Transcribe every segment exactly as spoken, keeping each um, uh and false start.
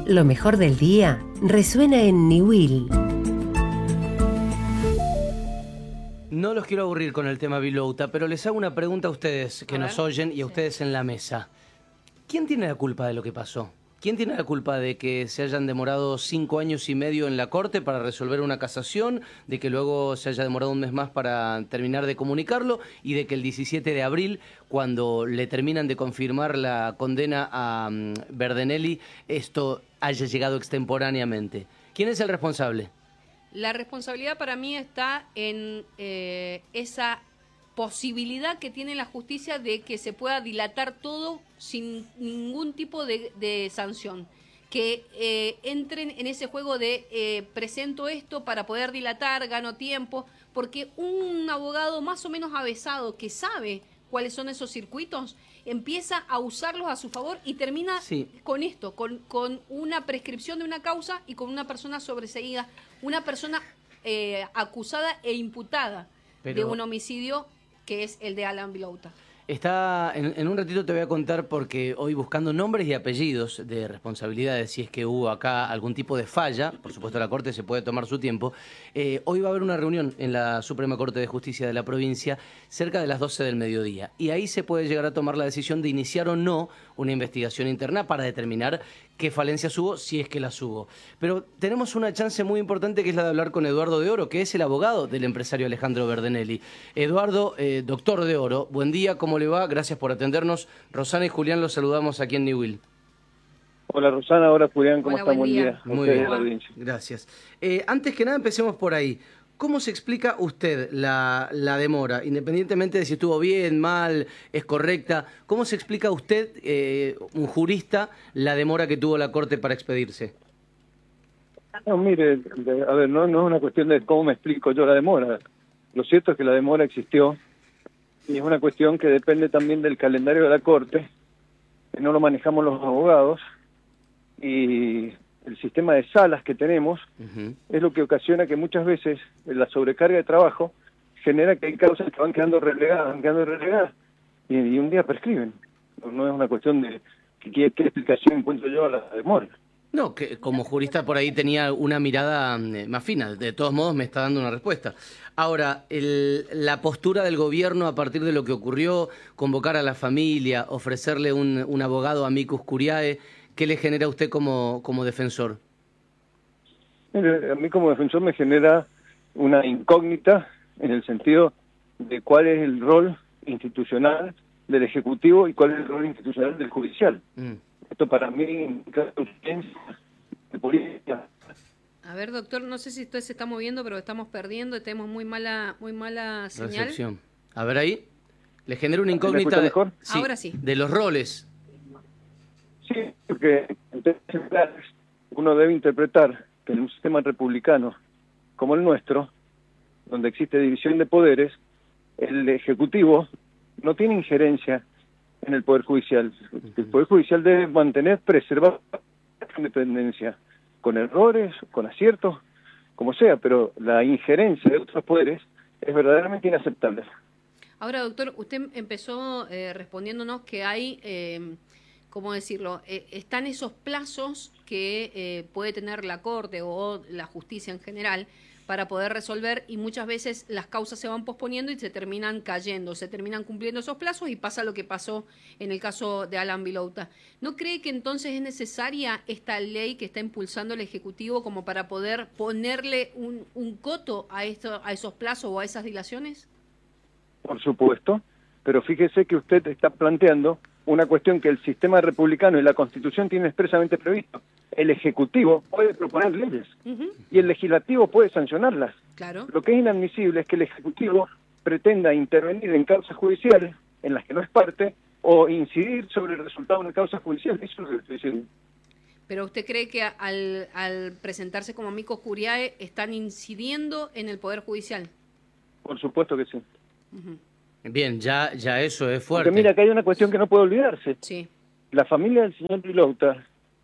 Lo mejor del día resuena en Niwil. No los quiero aburrir con el tema Vilouta, pero les hago una pregunta a ustedes que nos oyen y a ustedes en la mesa. ¿Quién tiene la culpa de lo que pasó? ¿Quién tiene la culpa de que se hayan demorado cinco años y medio en la corte para resolver una casación, de que luego se haya demorado un mes más para terminar de comunicarlo y de que el diecisiete de abril, cuando le terminan de confirmar la condena a um, Berdenelli, esto haya llegado extemporáneamente? ¿Quién es el responsable? La responsabilidad para mí está en eh, esa posibilidad que tiene la justicia de que se pueda dilatar todo sin ningún tipo de, de sanción. Que eh, entren en ese juego de eh, presento esto para poder dilatar, gano tiempo, porque un abogado más o menos avesado que sabe cuáles son esos circuitos, empieza a usarlos a su favor y termina sí. con esto, con, con una prescripción de una causa y con una persona sobreseída, una persona eh, acusada e imputada Pero... de un homicidio que es el de Alan Vilouta. Está, en, en un ratito te voy a contar porque hoy buscando nombres y apellidos de responsabilidades, si es que hubo acá algún tipo de falla, por supuesto la Corte se puede tomar su tiempo, eh, hoy va a haber una reunión en la Suprema Corte de Justicia de la provincia cerca de las doce del mediodía y ahí se puede llegar a tomar la decisión de iniciar o no una investigación interna para determinar qué falencias hubo, si es que las hubo. Pero tenemos una chance muy importante que es la de hablar con Eduardo de Oro, que es el abogado del empresario Alejandro Berdenelli. Eduardo, eh, doctor de Oro, buen día, ¿cómo le va? Gracias por atendernos. Rosana y Julián los saludamos aquí en Niwil. Hola Rosana, hola Julián, ¿cómo Hola, están? buen Buen día. día. Muy bien, gracias. Eh, antes que nada empecemos por ahí. ¿Cómo se explica usted la, la demora, independientemente de si estuvo bien, mal, es correcta? ¿Cómo se explica usted, eh, un jurista, la demora que tuvo la Corte para expedirse? No, mire, a ver, no, no es una cuestión de cómo me explico yo la demora. Lo cierto es que la demora existió y es una cuestión que depende también del calendario de la Corte, que no lo manejamos los abogados, y el sistema de salas que tenemos uh-huh. es lo que ocasiona que muchas veces la sobrecarga de trabajo genera que hay causas que van quedando relegadas, van quedando relegadas, y, y un día prescriben. No, no es una cuestión de qué, qué explicación encuentro yo a la demora. No, que como jurista por ahí tenía una mirada más fina. De todos modos me está dando una respuesta. Ahora, el, la postura del gobierno a partir de lo que ocurrió, convocar a la familia, ofrecerle un, un abogado amicus curiae, ¿qué le genera a usted como, como defensor? A mí como defensor me genera una incógnita en el sentido de cuál es el rol institucional del Ejecutivo y cuál es el rol institucional del Judicial. Mm. Esto para mí implica urgencia de política. A ver, doctor, no sé si usted se está moviendo, pero estamos perdiendo, tenemos muy mala, muy mala señal. Recepción. A ver ahí, le genera una incógnita de, sí, ahora sí. de los roles. Sí, porque entonces uno debe interpretar que en un sistema republicano como el nuestro, donde existe división de poderes, el Ejecutivo no tiene injerencia en el Poder Judicial. El Poder Judicial debe mantener, preservar la independencia, con errores, con aciertos, como sea, pero la injerencia de otros poderes es verdaderamente inaceptable. Ahora, doctor, usted empezó eh, respondiéndonos que hay... Eh, ¿cómo decirlo? Eh, están esos plazos que eh, puede tener la Corte o la justicia en general para poder resolver y muchas veces las causas se van posponiendo y se terminan cayendo, se terminan cumpliendo esos plazos y pasa lo que pasó en el caso de Alan Vilouta. ¿No cree que entonces es necesaria esta ley que está impulsando el Ejecutivo como para poder ponerle un, un coto a, esto, a esos plazos o a esas dilaciones? Por supuesto, pero fíjese que usted está planteando una cuestión que el sistema republicano y la Constitución tienen expresamente previsto. El Ejecutivo puede proponer leyes uh-huh. y el Legislativo puede sancionarlas. Claro. Lo que es inadmisible es que el Ejecutivo pretenda intervenir en causas judiciales en las que no es parte o incidir sobre el resultado de una causa judicial. Eso es lo que estoy diciendo. ¿Pero usted cree que al, al presentarse como amicus curiae están incidiendo en el Poder Judicial? Por supuesto que sí. Uh-huh. Bien, ya, ya eso es fuerte. Porque mira, que hay una cuestión que no puede olvidarse. Sí. La familia del señor Vilouta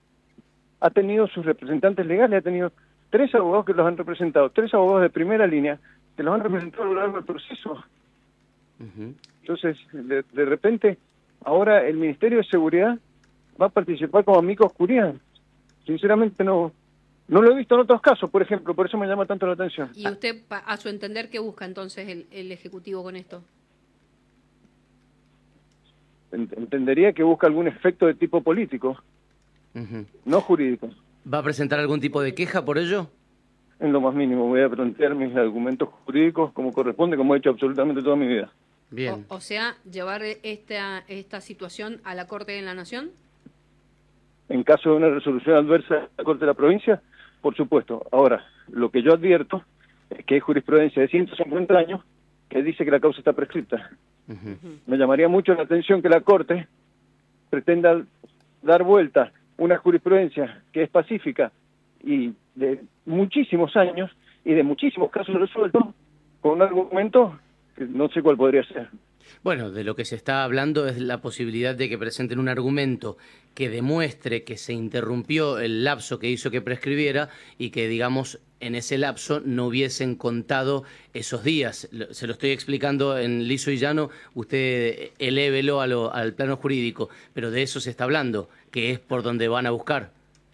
ha tenido sus representantes legales, ha tenido tres abogados que los han representado, tres abogados de primera línea que los han representado a lo largo del proceso. Uh-huh. Entonces, de, de repente, ahora el Ministerio de Seguridad va a participar como amicus curiae. Sinceramente no, no lo he visto en otros casos, por ejemplo, por eso me llama tanto la atención. ¿Y usted, a su entender, qué busca entonces el, el Ejecutivo con esto? Entendería que busca algún efecto de tipo político, uh-huh. no jurídico. ¿Va a presentar algún tipo de queja por ello? En lo más mínimo, voy a plantear mis argumentos jurídicos como corresponde, como he hecho absolutamente toda mi vida. Bien. O, o sea, llevar esta, esta situación a la Corte de la Nación. En caso de una resolución adversa de la Corte de la Provincia, por supuesto. Ahora, lo que yo advierto es que hay jurisprudencia de ciento cincuenta años que dice que la causa está prescripta. Uh-huh. Me llamaría mucho la atención que la Corte pretenda dar vuelta una jurisprudencia que es pacífica y de muchísimos años y de muchísimos casos resueltos con un argumento que no sé cuál podría ser. Bueno, de lo que se está hablando es la posibilidad de que presenten un argumento que demuestre que se interrumpió el lapso que hizo que prescribiera y que, digamos, en ese lapso no hubiesen contado esos días. Se lo estoy explicando en liso y llano, usted elévelo a lo, al plano jurídico, pero de eso se está hablando, que es por donde van a buscar.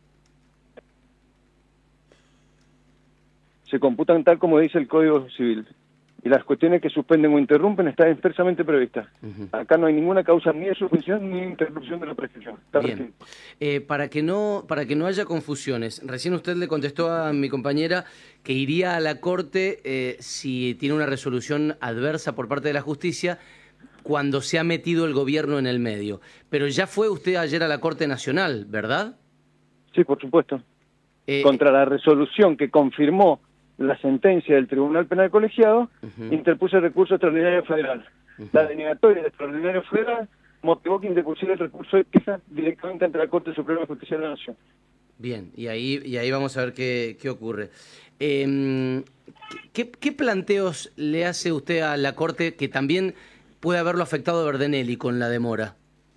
Se computan tal como dice el Código Civil. Y las cuestiones que suspenden o interrumpen están expresamente previstas. Uh-huh. Acá no hay ninguna causa ni de suspensión ni de interrupción de la prescripción. Está Bien. Eh, para que no para que no haya confusiones, recién usted le contestó a mi compañera que iría a la Corte eh, si tiene una resolución adversa por parte de la justicia cuando se ha metido el gobierno en el medio. Pero ya fue usted ayer a la Corte Nacional, ¿verdad? Sí, por supuesto. Eh, Contra la resolución que confirmó la sentencia del Tribunal Penal Colegiado, uh-huh. interpuse el recurso extraordinario federal. Uh-huh. La denegatoria del extraordinario federal motivó que interpusiera el recurso de queja directamente ante la Corte Suprema de Justicia de la Nación. Bien, y ahí y ahí vamos a ver qué, qué ocurre. Eh, ¿qué, ¿Qué planteos le hace usted a la Corte que también puede haberlo afectado a Verdenelli con la demora?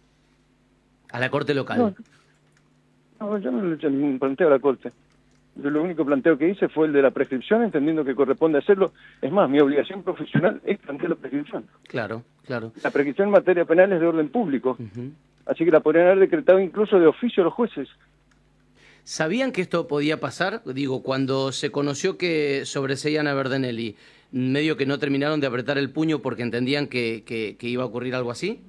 A la Corte local. No, no yo no le he hecho ningún planteo a la Corte. Yo lo único planteo que hice fue el de la prescripción, entendiendo que corresponde hacerlo. Es más, mi obligación profesional es plantear la prescripción. Claro, claro. La prescripción en materia penal es de orden público, uh-huh. así que la podrían haber decretado incluso de oficio los jueces. ¿Sabían que esto podía pasar? Digo, cuando se conoció que sobreseían a Verdenelli, medio que no terminaron de apretar el puño porque entendían que, que, que iba a ocurrir algo así.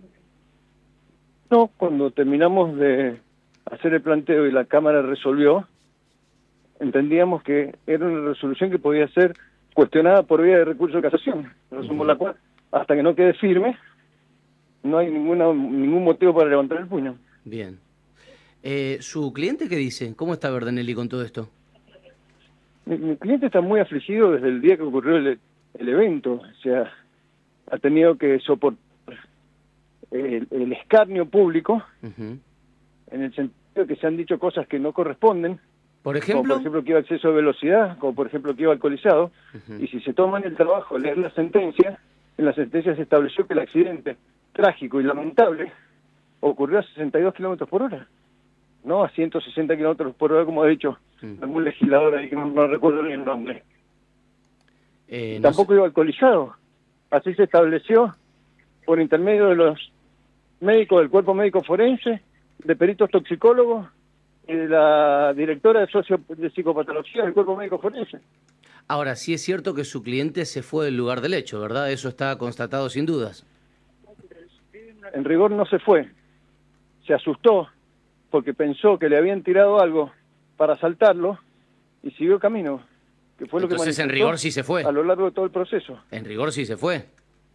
No, cuando terminamos de hacer el planteo y la Cámara resolvió, entendíamos que era una resolución que podía ser cuestionada por vía de recurso de casación, razón por la cual, hasta que no quede firme, no hay ninguna ningún motivo para levantar el puño. Bien. Eh, ¿Su cliente qué dice? ¿Cómo está Verdenelli con todo esto? Mi, mi cliente está muy afligido desde el día que ocurrió el, el evento, o sea, ha tenido que soportar el, el escarnio público, uh-huh. en el sentido de que se han dicho cosas que no corresponden. ¿Por ejemplo? Como por ejemplo que iba a exceso de velocidad, como por ejemplo que iba alcoholizado, uh-huh. y si se toman el trabajo de leer la sentencia, en la sentencia se estableció que el accidente trágico y lamentable ocurrió a sesenta y dos kilómetros por hora, no a ciento sesenta kilómetros por hora, como ha dicho uh-huh. algún legislador ahí que no, no recuerdo bien el nombre. Eh, no Tampoco sé. iba alcoholizado, así se estableció por intermedio de los médicos del cuerpo médico forense, de peritos toxicólogos, y de la directora de, socio, de psicopatología del cuerpo médico forense. Ahora, sí es cierto que su cliente se fue del lugar del hecho, ¿verdad? Eso está constatado sin dudas. En rigor no se fue. Se asustó porque pensó que le habían tirado algo para asaltarlo y siguió camino. Que fue Entonces, lo que en rigor sí se fue. A lo largo de todo el proceso. En rigor sí se fue.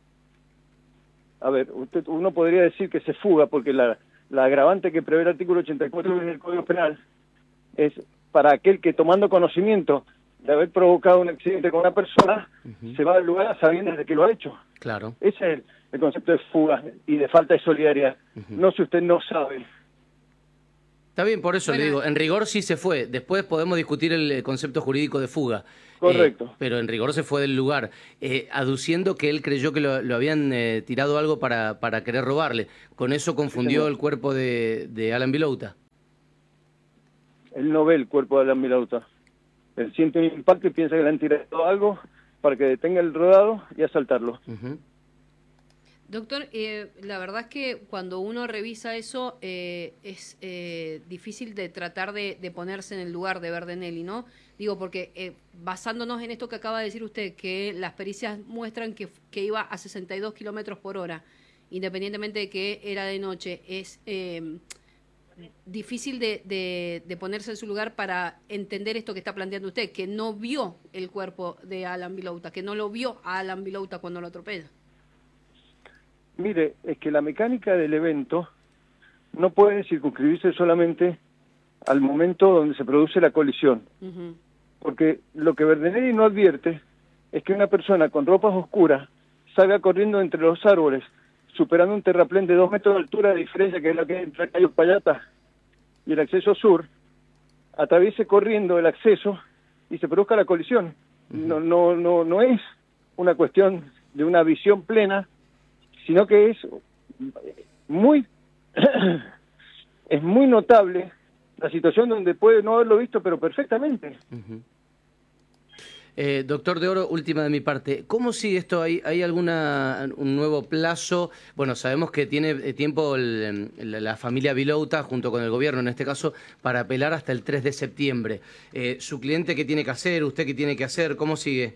A ver, usted, uno podría decir que se fuga porque la... La agravante que prevé el artículo ochenta y cuatro del Código Penal es para aquel que, tomando conocimiento de haber provocado un accidente con una persona, uh-huh. se va del lugar a sabiendas de que lo ha hecho. Claro. Ese es el, el concepto de fuga y de falta de solidaridad. Uh-huh. No si usted no sabe. Está bien, por eso bueno. le digo, en rigor sí se fue. Después podemos discutir el concepto jurídico de fuga. Correcto. Eh, pero en rigor se fue del lugar, eh, aduciendo que él creyó que lo, lo habían eh, tirado algo para, para querer robarle. ¿Con eso confundió sí, el cuerpo de, de Alan Vilouta? Él no ve el cuerpo de Alan Vilouta. Él siente un impacto y piensa que le han tirado algo para que detenga el rodado y asaltarlo. Uh-huh. Doctor, eh, la verdad es que cuando uno revisa eso eh, es eh, difícil de tratar de, de ponerse en el lugar de Verdenelli, ¿no? Digo, porque eh, basándonos en esto que acaba de decir usted, que las pericias muestran que, que iba a sesenta y dos kilómetros por hora, independientemente de que era de noche, es eh, difícil de, de, de ponerse en su lugar para entender esto que está planteando usted, que no vio el cuerpo de Alan Vilouta, que no lo vio a Alan Vilouta cuando lo atropella. Mire, es que la mecánica del evento no puede circunscribirse solamente al momento donde se produce la colisión. Uh-huh. Porque lo que Verdenelli no advierte es que una persona con ropas oscuras salga corriendo entre los árboles, superando un terraplén de dos metros de altura de diferencia, que es la que hay entre Cayo Payata y el acceso sur, atraviese corriendo el acceso y se produzca la colisión. Uh-huh. No, no, no, no es una cuestión de una visión plena, sino que es muy es muy notable la situación donde puede no haberlo visto, pero perfectamente. Uh-huh. eh, doctor de Oro, última de mi parte. ¿Cómo sigue esto? ¿Hay, hay alguna un nuevo plazo? Bueno, sabemos que tiene tiempo el, la, la familia Vilouta, junto con el gobierno en este caso, para apelar hasta el tres de septiembre. Eh, ¿Su cliente qué tiene que hacer? ¿Usted qué tiene que hacer? ¿Cómo sigue?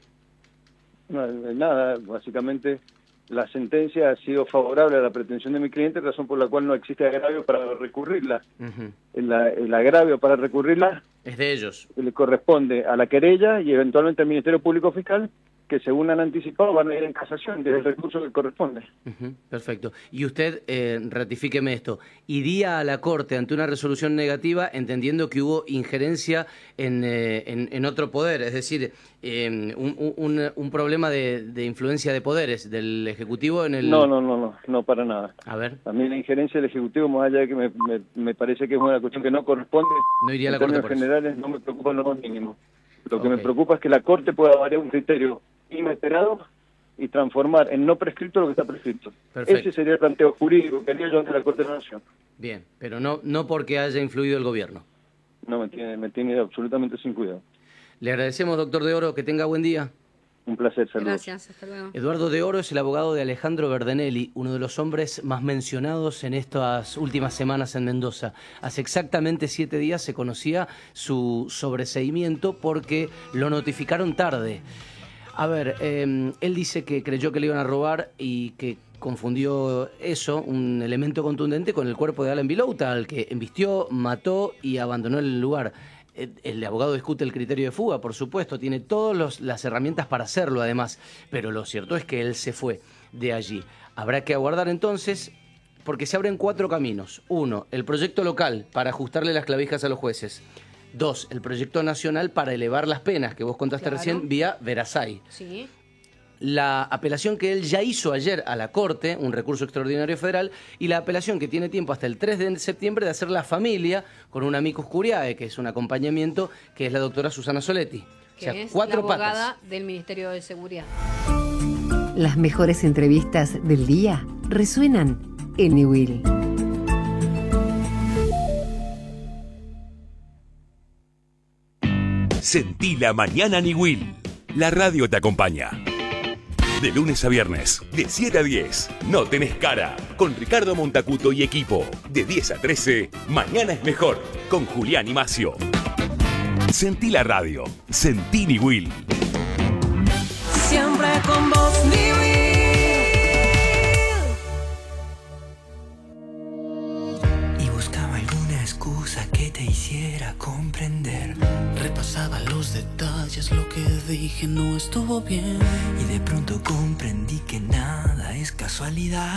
No, nada, básicamente la sentencia ha sido favorable a la pretensión de mi cliente, razón por la cual no existe agravio para recurrirla. Uh-huh. el, el agravio para recurrirla es de ellos. Le corresponde a la querella y eventualmente al Ministerio Público Fiscal, que según han anticipado van a ir en casación desde el recurso que corresponde. Uh-huh. Perfecto. Y usted, eh, ratifíqueme esto, iría a la Corte ante una resolución negativa entendiendo que hubo injerencia en, eh, en, en otro poder, es decir, eh, un, un, un problema de, de influencia de poderes del Ejecutivo en el... No, no, no, no, no para nada. A ver. A mí la injerencia del Ejecutivo, más allá de que me, me, me parece que es una cuestión que no corresponde, no iría a la en Corte términos por generales, eso. No me preocupa en lo más mínimo. Lo okay. que me preocupa es que la Corte pueda variar un criterio inesperado y transformar en no prescrito lo que está prescrito. Perfecto. Ese sería el planteo jurídico que haría yo ante la Corte de la Nación. Bien, pero no no porque haya influido el gobierno. No, me tiene, me tiene absolutamente sin cuidado. Le agradecemos, doctor de Oro, que tenga buen día. Un placer, saludos. Gracias, hasta luego. Eduardo de Oro es el abogado de Alejandro Verdenelli, uno de los hombres más mencionados en estas últimas semanas en Mendoza. Hace exactamente siete días se conocía su sobreseimiento porque lo notificaron tarde. A ver, eh, él dice que creyó que le iban a robar y que confundió eso, un elemento contundente, con el cuerpo de Alan Vilouta, al que embistió, mató y abandonó el lugar. El abogado discute el criterio de fuga, por supuesto, tiene todas las herramientas para hacerlo además, pero lo cierto es que él se fue de allí. Habrá que aguardar entonces, porque se abren cuatro caminos. Uno, el proyecto local para ajustarle las clavijas a los jueces. Dos, el proyecto nacional para elevar las penas, que vos contaste claro. recién, vía Verasay. Sí. La apelación que él ya hizo ayer a la Corte, un recurso extraordinario federal, y la apelación que tiene tiempo hasta el tres de septiembre de hacer la familia con un amicus curiae, que es un acompañamiento, que es la doctora Susana Soletti. Que o sea, es cuatro la abogada patas. Del Ministerio de Seguridad. Las mejores entrevistas del día resuenan en Niwil. Sentí la mañana Niwil. La radio te acompaña. De lunes a viernes, de siete a diez, No Tenés Cara, con Ricardo Montacuto y equipo. De diez a trece, Mañana es Mejor, con Julián y Macio. Sentí la radio, sentí Niwil. Siempre con vos, Niwil. Y buscaba alguna excusa que te hiciera comprender. Repasaba los detalles, lo que dije no estuvo bien. Y de pronto comprendí que nada es casualidad.